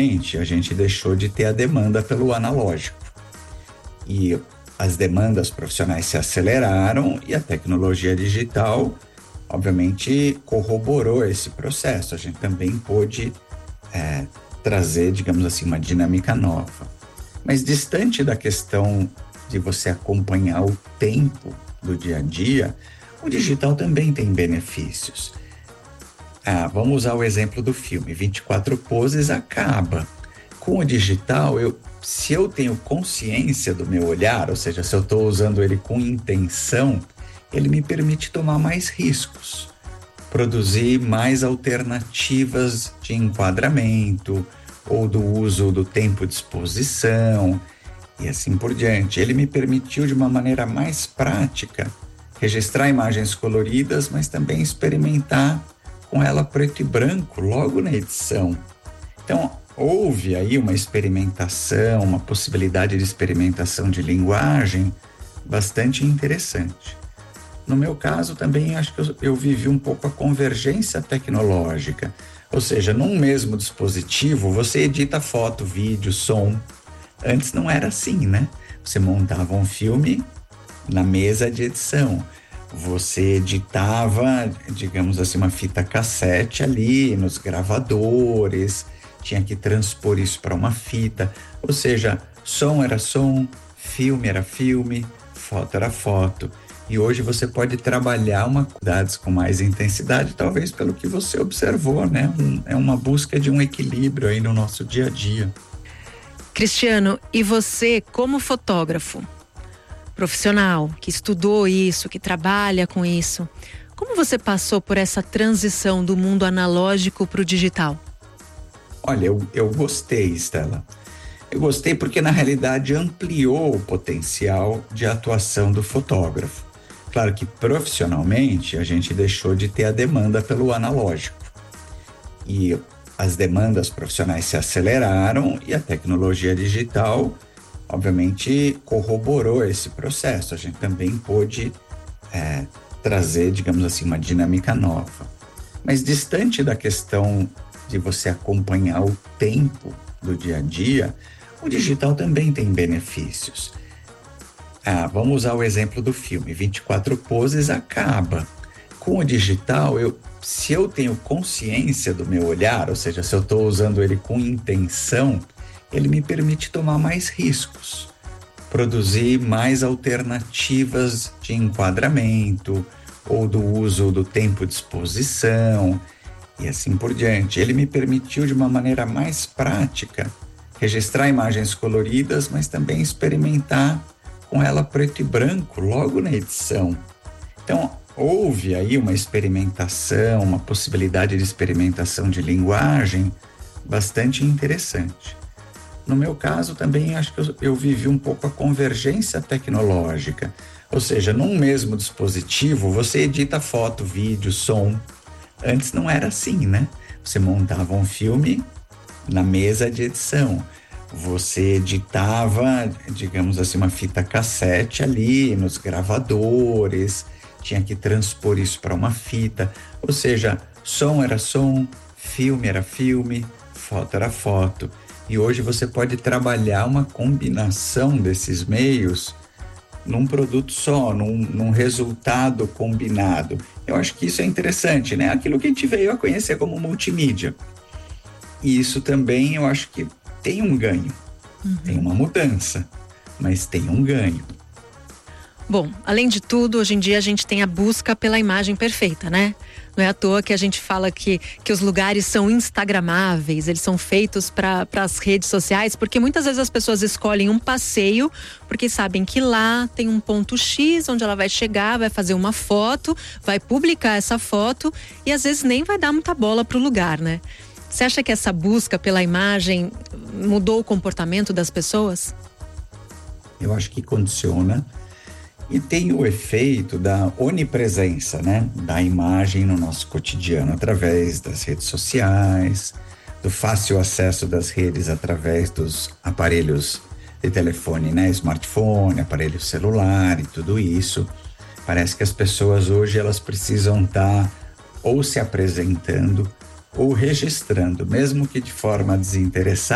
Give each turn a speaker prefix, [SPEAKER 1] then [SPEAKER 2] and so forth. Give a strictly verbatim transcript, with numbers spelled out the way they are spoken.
[SPEAKER 1] profissionalmente, a gente deixou de ter a demanda pelo analógico. E as demandas profissionais se aceleraram e a tecnologia digital, obviamente, corroborou esse processo. A gente também pôde é, trazer, digamos assim, uma dinâmica nova. Mas distante da questão de você acompanhar o tempo do dia a dia, o digital também tem benefícios. Ah, vamos usar o exemplo do filme, vinte e quatro poses acaba. Com o digital, eu, se eu tenho consciência do meu olhar, ou seja, se eu estou usando ele com intenção, ele me permite tomar mais riscos, produzir mais alternativas de enquadramento ou do uso do tempo de exposição e assim por diante. Ele me permitiu, de uma maneira mais prática, registrar imagens coloridas, mas também experimentar com ela preto e branco logo na edição. Então, houve aí uma experimentação, uma possibilidade de experimentação de linguagem bastante interessante. No meu caso, também acho que eu, eu vivi um pouco a convergência tecnológica, ou seja, num mesmo dispositivo você edita foto, vídeo, som. Antes não era assim, né? Você montava um filme na mesa de edição. Você editava, digamos assim, uma fita cassete ali nos gravadores, tinha que transpor isso para uma fita, ou seja, som era som, filme era filme, foto era foto. E hoje você pode trabalhar uma qualidades com mais intensidade, talvez pelo que você observou, né? Um, é uma busca de um equilíbrio aí no nosso dia a dia.
[SPEAKER 2] Cristiano, e você como fotógrafo profissional, que estudou isso, que trabalha com isso, como você passou por essa transição do mundo analógico para o digital?
[SPEAKER 1] Olha, eu, eu gostei, Stella. Eu gostei porque, na realidade, ampliou o potencial de atuação do fotógrafo. Claro que, profissionalmente, a gente deixou de ter a demanda pelo analógico. E as demandas profissionais se aceleraram e a tecnologia digital, obviamente, corroborou esse processo. A gente também pôde é, trazer, digamos assim, uma dinâmica nova. Mas distante da questão de você acompanhar o tempo do dia a dia, o digital também tem benefícios. Ah, vamos usar o exemplo do filme, vinte e quatro poses acaba. Com o digital, eu, se eu tenho consciência do meu olhar, ou seja, se eu estou usando ele com intenção, ele me permite tomar mais riscos, produzir mais alternativas de enquadramento ou do uso do tempo de exposição e assim por diante. Ele me permitiu, de uma maneira mais prática, registrar imagens coloridas, mas também experimentar com ela preto e branco logo na edição. Então, houve aí uma experimentação, uma possibilidade de experimentação de linguagem bastante interessante. No meu caso, também acho que eu, eu vivi um pouco a convergência tecnológica, ou seja, num mesmo dispositivo você edita foto, vídeo, som. Antes não era assim, né? Você montava um filme na mesa de edição. Você editava, digamos assim, uma fita cassete ali nos gravadores, tinha que transpor isso para uma fita, ou seja, som era som, filme era filme, foto era foto. E hoje você pode trabalhar uma combinação desses meios num produto só, num, num resultado combinado. Eu acho que isso é interessante, né? Aquilo que a gente veio a conhecer como multimídia. E isso também eu acho que tem um ganho. Uhum. Tem uma mudança, mas tem um ganho.
[SPEAKER 2] Bom, além de tudo, hoje em dia a gente tem a busca pela imagem perfeita, né? Não é à toa que a gente fala que, que os lugares são instagramáveis, eles são feitos para as redes sociais, porque muitas vezes as pessoas escolhem um passeio porque sabem que lá tem um ponto X onde ela vai chegar, vai fazer uma foto, vai publicar essa foto e às vezes nem vai dar muita bola pro lugar, né? Você acha que essa busca pela imagem mudou o comportamento das pessoas?
[SPEAKER 1] Eu acho que condiciona. E tem o efeito da onipresença, né? Da imagem no nosso cotidiano, através das redes sociais, do fácil acesso das redes através dos aparelhos de telefone, né? Smartphone, aparelho celular e tudo isso. Parece que as pessoas hoje elas precisam estar ou se apresentando ou registrando, mesmo que de forma desinteressada,